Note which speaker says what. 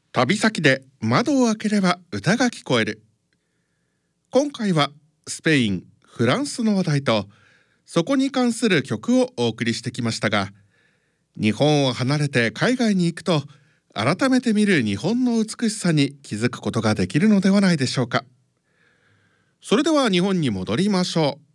Speaker 1: 旅先で窓を開ければ歌が聞こえる。今回はスペイン、フランスの話題とそこに関する曲をお送りしてきましたが、日本を離れて海外に行くと改めて見る日本の美しさに気づくことができるのではないでしょうか。それでは日本に戻りましょう。